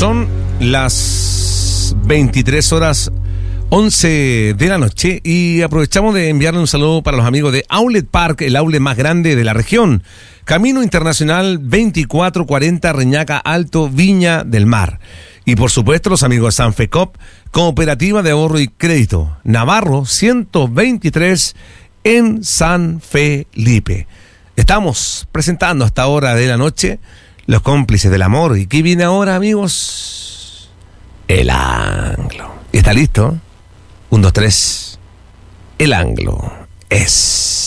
Son las 23 horas 11 de la noche y aprovechamos de enviarle un saludo para los amigos de Outlet Park, el outlet más grande de la región. Camino Internacional 2440 Reñaca Alto, Viña del Mar. Y por supuesto los amigos de Sanfecop, Cooperativa de Ahorro y Crédito, Navarro 123 en San Felipe. Estamos presentando a esta hora de la noche los cómplices del amor. ¿Y qué viene ahora, amigos? El anglo. ¿Está listo? 1, 2, 3. El anglo es...